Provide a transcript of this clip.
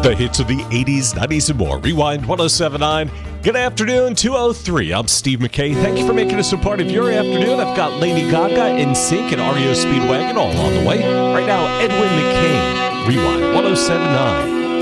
The hits of the 80s, 90s, and more. Rewind 1079. Good afternoon, 203. I'm Steve McKay. Thank you for making us a part of your afternoon. I've got Lady Gaga, NSYNC, and REO Speedwagon all on the way. Right now, Edwin McCain. Rewind 1079.